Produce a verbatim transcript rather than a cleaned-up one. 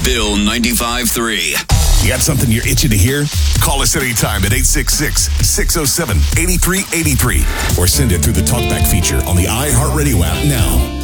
Bill ninety-five three. You got something you're itching to hear? Call us anytime at eight six six, six oh seven, eight three eight three or send it through the TalkBack feature on the iHeartRadio app now.